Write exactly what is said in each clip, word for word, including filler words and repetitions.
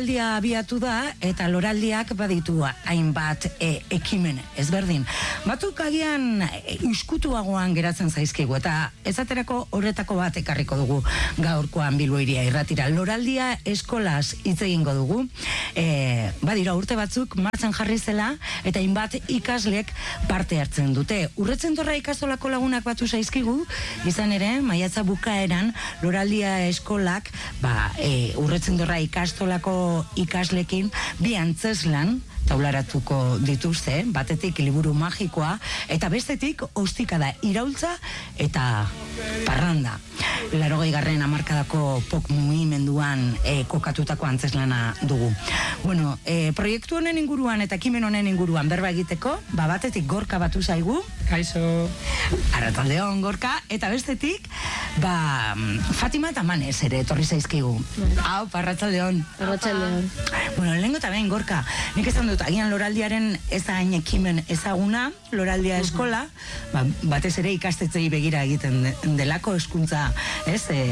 loraldia abiatu da, eta loraldiak baditu hainbat e, ekimen ezberdin. Batuk agian iskutuagoan geratzen zaizkigu, eta ezaterako horretako bat ekarriko dugu gaurkoan Bilbo Hiria Irratira. Loraldia eskolaz hitz egingo dugu. E, badira urte batzuk martxan jarri zela, eta hainbat ikaslek parte hartzen dute. Urretzendorra ikastolako lagunak batu zaizkigu, izan ere, maiatza bukaeran loraldia eskolak, ba, e, Urretzendorra ikastolako ikaslekin bi antzeslan taularatuko dituzte, batetik liburu magikoa, eta bestetik ostikada iraultza eta parranda. Laurogei garren hamarkadako pop mugimenduan e, kokatutako antzeslana dugu. Bueno, e, proiektu honen inguruan eta ekimen honen inguruan berba egiteko, ba batetik Gorka batu zaigu. Kaixo. Arratsaldeon Gorka, eta bestetik, ba Fatima eta Manez ere etorri zaizkigu. Hau, arratsaldeon. Arratsaldeon. Bueno, lehengo eta behin Gorka, nik esan dut, agian loraldiaren ez da hain ekimen ezaguna, loraldia eskola, ba, batez ere ikastetxei begira egiten delako hezkuntza, ez, e,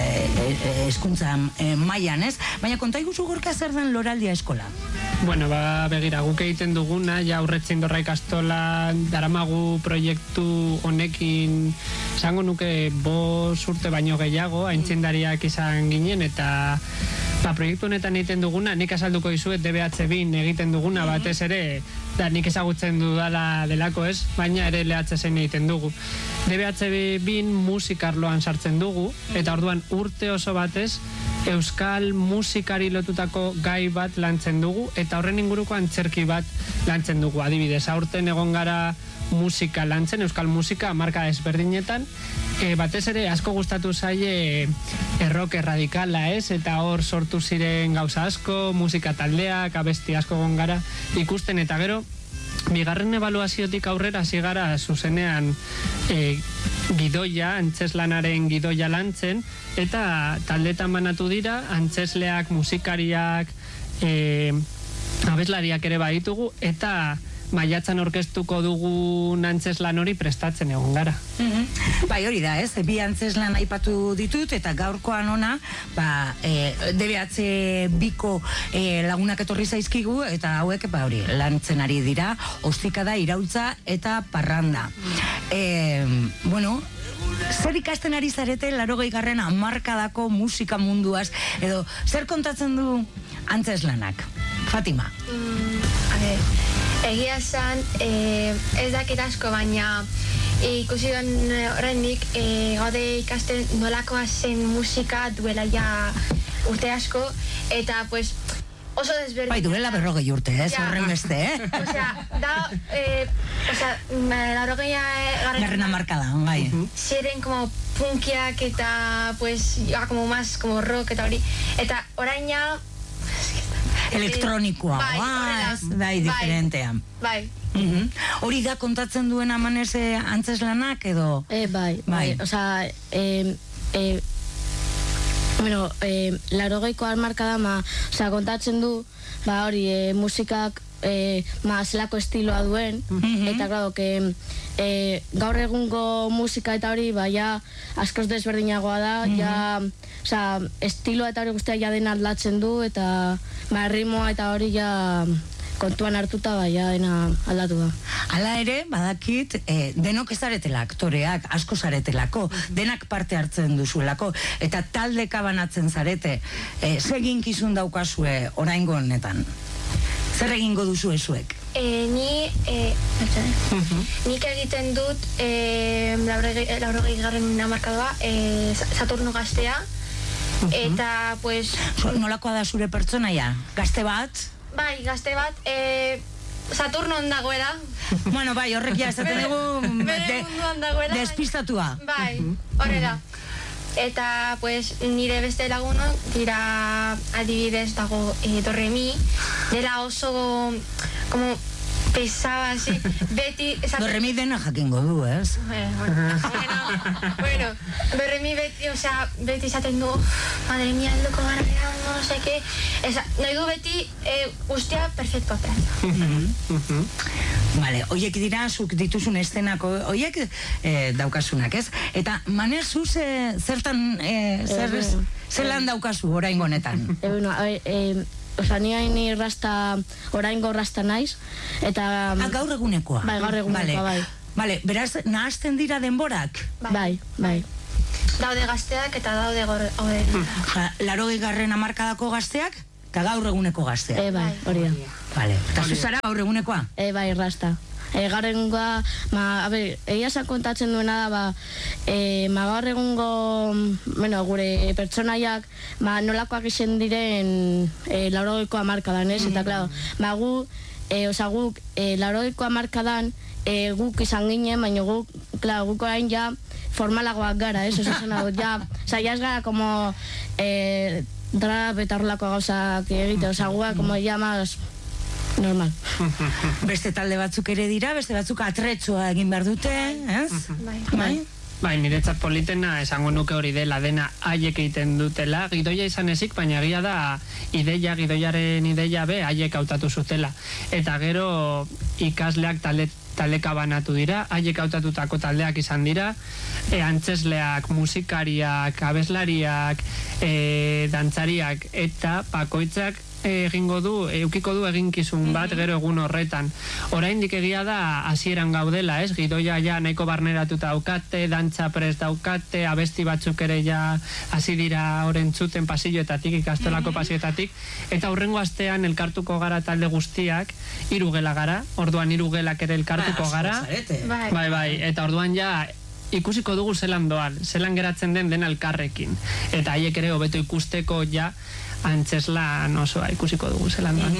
e, hezkuntza e, mailan, ez? Baina konta iguzu Gorka zer den loraldia eskola? Bueno, ba, begira, guk egiten duguna, ja Urretzendorra ikastola daramagu proiektu honekin, esango nuke bost urte baino gehiago, aintzindariak izan ginen, eta ba, proiektu honetan egiten duguna, nik azalduko dizuet D B H bin egiten duguna batez ere, da nik ezagutzen dudala delako ez, baina ere L H zen egiten dugu. D B H bin musikarloan sartzen dugu, eta orduan urte oso batez, euskal musikari lotutako gai bat lantzen dugu, eta horren inguruko antzerki bat lantzen dugu. Adibidez, aurten egon gara musika lantzen, euskal musika marka ezberdinetan, e, batez ere asko gustatu zaie erroke radikala ez, eta hor sortu ziren gauza asko, musika taldeak, abesti asko egon gara ikusten, eta gero bigarren ebaluaziotik aurrera hasi gara zuzenean e, gidoia, antzeslanaren gidoia lantzen, eta taldetan banatu dira, antzesleak, musikariak, e, abeslariak ere baditugu, eta maiatzan orkestuko dugu antzeslan hori prestatzen egon gara. Mm-hmm. Bai, hori da, ez? Bi antzeslan aipatu ditut, eta gaurkoan ona, ba, e, D B H biko e, lagunak etorri zaizkigu, eta hauek, ba, hori, lantzen ari dira, ostikada, iraultza eta parranda. E, bueno, zer ikasten ari zarete laurogei garren hamarkadako musika munduaz, edo zer kontatzen du antzeslanak? Fatima. Mm, a ver, egia esan, eh, ez dakit asko, baina ikusi duen horrendik eh, gaude ikasten nolakoa zen musika duela ja urte asko, eta pues oso desberdin. Bai, duela berrogei urte, ez, ja. Horren beste, eh? Osea, da, eh, osea, laurogei garren hamarkada, bai. Ziren como punkiak eta, pues, ya, como más, como rock eta hori, eta oraina elektronikoa, bai, bai, bai, diferentea. Bai. Uh-huh. Hori da kontatzen duen Manez antzeslanak edo? Eh, bai, bai, osea, eh, eh, bueno, eh, laurogeiko hamarkada, ma, osea, kontatzen du, ba, hori, eh, musikak, eh, ma, zelako estiloa duen, uh-huh. Eta, claro, que eh, gaur egungo musika eta hori, ba, ja, askoz desberdinagoa da, uh-huh. Ja, osea, estiloa eta hori guztia ja dena aldatzen du, eta, ba, ritmoa eta hori ja kontuan hartuta, ba, ja dena aldatu da. Hala ere, badakit, eh, denok ez zaretela aktoreak, asko zaretelako, denak parte hartzen duzuelako, eta taldeka banatzen zarete, eh, zegin kizun daukazue oraingo honetan? Zer egingo duzu ezuek? E, ni, e, uh-huh. Nik egiten dut e, laurogei garren hamarkadoa, e, Saturno gaztea, uh-huh. Eta, pues... Nolakoa da zure pertsonaia? Gazte bat? Bai, gazte bat, e, Saturnon dagoela. Bueno, bai, horrek ja esaten dugu bere munduan dagoela. Despistatua. Bai, horrela. Eta, pues, nire beste lagunok dira adibidez dago e, Dorremi, dela oso, como, pesaba, así, beti... Dorremi dena jakingo du, ez? Bueno, bueno, bueno, Dorremi beti, o sea, beti esaten du, madre mía, el loco gara, no sé qué, esa, nahi du beti, eh, guztia perfecto atrás. Vale, oiek dira, zuk dituzun estenako, oiek eh, daukasunak, ez? Eta, Manez, zu ze, zertan, eh, zer, zelan daukazu oraingo honetan? E, bueno, a ver, eh, oza, ni hain rasta, oraingo rasta naiz, eta... Ah, gaur egunekoa. Bai, gaur egunekoa, bai. Vale, beraz, nahazten dira denborak? Bai, bai. Daude gazteak eta daude gaur egunekoa. Ja, larogei garren hamarkadako gazteak, eta gaur eguneko gazteak. E, bai, hori da. Vale, eta zuzara gaur egunekoa? E, bai, rasta. E, gaur egungoa, ma, a ber, egia esan kontatzen duena da, ba, e, ma gaur egungo, bueno, gure pertsonaiak, ma nolakoak izen diren e, laurogeiko hamarkadan, ez? Eta, klaro, ma gu, e, oza, guk, e, laurogeiko hamarkadan, e, guk izan ginen, baina guk, klaro, guk orain ja formalagoak gara, ez? Oza, zena, ja, oza, ja ez gara, como, e, trap eta horrelako gauzak egite, oza, guak, como, ja, más... normal. Beste talde batzuk ere dira, beste batzuk atretzoa egin behar dute, ez? Bai. Bai? Bai, niretzat politena esango nuke hori dela, dena haiek egiten dutela, gidoia izan ezik, baina egia da ideia, gidoiaren ideia be, haiek hautatu zutela. Eta gero ikasleak talde taldeka banatu dira, haiek hautatutako taldeak izan dira, e, antzesleak, musikariak, abeslariak, e, dantzariak, eta bakoitzak egingo du, eukiko du eginkizun bat gero egun horretan. Oraindik egia da hasieran gaudela, ez? Gidoia ja nahiko barneratuta daukate, dantza prest daukate, abesti batzuk ere ja hasi dira orentzuten pasilloetatik, ikastolako pasilloetatik, eta hurrengo astean elkartuko gara talde guztiak, hiru gela gara, orduan hiru gelak ere elkartuko gara. Bai, bai, eta orduan ja ikusiko dugu zelan doan, zelan geratzen den dena elkarrekin. Eta haiek ere hobeto ikusteko ja antzeslan osoa ikusiko dugu zelan doan.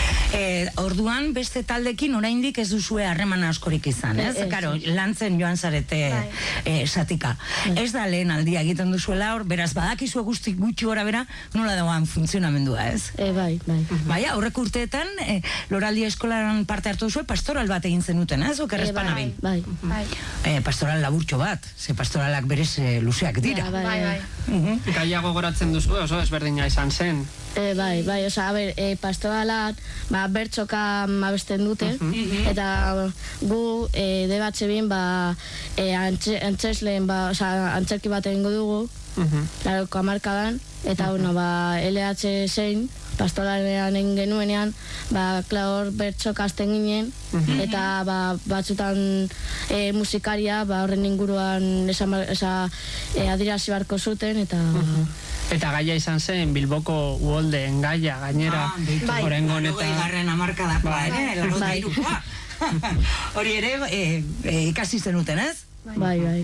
Eh, orduan, beste taldekin oraindik ez duzue harreman askorik izan, ez? Ez, Karo, lantzen joan zarete eh, satika. Ez da lehen aldia egiten duzuela hor, beraz badakizue guztik gutxi gora bera, nola dagoan funtzionamendua, ez? E, bai, bai. Bai, aurreko urteetan, eh, Loraldi eskolan parte hartu duzue, pastoral bat egin zenuten, ez? Okerrezpana bai, behin. bai. Bai. Eh, pastoral laburtxo bat, ze pastoralak berez eh, luzeak dira. Ja, Bai, bai. Mhm. Gaia gogoratzen duzu, oso ezberdina izan zen. E, bai, bai, oza, a ber, e, pastoralat, ba, bertxoka abesten dute, eta gu, e, debatxe bin, ba, e, antxe, antzesleen, ba, oza, antzerki bat egingo dugu, laroko hamarkadan, eta, bueno, ba, L H zein, pastoralean egin genuenean, ba, klaur bertxoka azten ginen, eta, ba, batzutan e, musikaria, ba, horren inguruan esa, esa e, adirazi barko zuten, eta... Eta gaia izan zen Bilboko uholdeen gaia, gainera, orengo honetan. Garren hamarkadakoa, ere, Bai. irukoa. Hori ere, eh, eh, ikasi zenuten, ez? Bai, bai.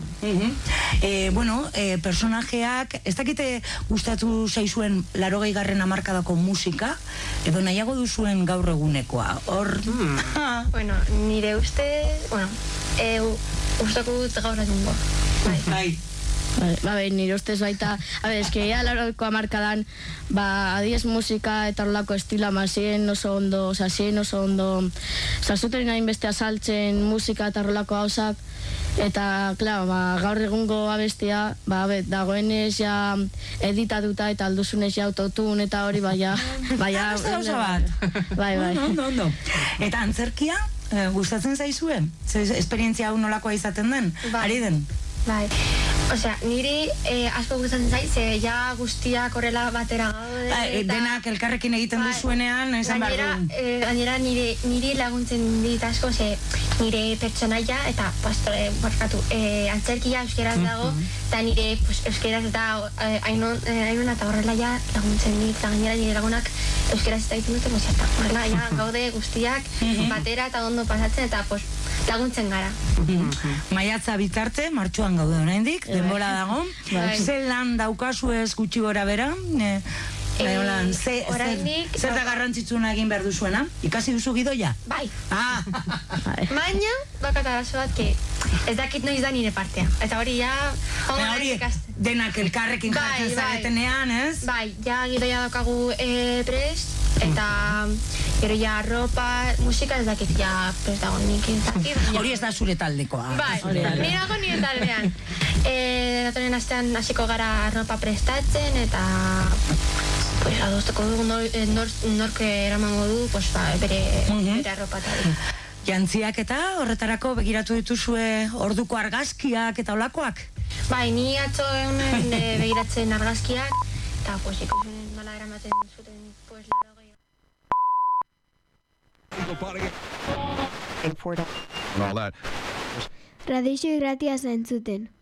Eh, bueno, eh, personajeak, ez dakite gustatu zaizuen larogei garren hamarkadako musika, edo nahiago duzuen gaur egunekoa. Hor... Bueno, nire uste, bueno, e, gustako dut gaur egungo. Bai. Bai. Bai, ba, bai, nire ustez baita, a ber, eske ya laroko hamarkadan, ba, adiez musika eta horrelako estilo ama zien oso ondo, oza, zien oso ondo, oza, zuten nahin beste azaltzen musika eta horrelako gauzak, eta, klaro, ba, gaur egungo abestia, ba, bet, dagoenez ja editatuta eta alduzunez ja autotun eta hori, baia, baia... Beste gauza bat. Bai, bai. Ondo, ondo. Eta antzerkia, eh, gustatzen zaizue? Ze esperientzia hau nolakoa izaten den? Bai. Ari den? Bai. Osea, niri eh, asko gustatzen zaiz, ze ja guztiak horrela batera gaude. Ba, eh, denak elkarrekin egiten Bai. duzuenean, esan behar Gainera, du. eh, gainera nire, niri laguntzen dit asko, ze nire pertsonaia eta pastore, barkatu, eh, antzerkia euskeraz dago, eta nire pues, euskeraz eta eh, ainon, eh, ainon eta horrela ja laguntzen dit, eta gainera nire lagunak euskeraz eta egiten dute, pues, eta horrela ja gaude guztiak batera eta ondo pasatzen, eta pues, laguntzen gara. Maiatza bitarte, martxoan gaude oraindik, denbora dago. Bai. Ze lan daukazu ez gutxi gora bera? Eh, Eh, holan, ze, zer, oraindik- zer da garrantzitsuna egin behar duzuena? Ikasi duzu gidoia? Bai. Ah, Baina, bakat arazo bat, que ez dakit noiz da nire partea. Eta hori ja, hongo baina hori naiz ikasten. denak elkarrekin Bai, jartzen bai. zaretenean, ez? Bai, ja gidoia daukagu e, prest, eta gero ja ropa, musika ez dakit ja prest dago nik ez dakit. baina- Hori ez da zure taldekoa. Bai, Hori da. nire dago nire taldean. E, datoren astean hasiko gara ropa prestatzen, eta pues, adosteko dugu nor, nor, nork eramango du, pues, ba, bere, bere arropa eta hori. Jantziak eta horretarako begiratu dituzue orduko argazkiak eta olakoak? Bai, ni atzo egunen e, begiratzen argazkiak, eta pues, ikusen nola eramaten zuten pues, larogei Tradizio irratia zentzuten.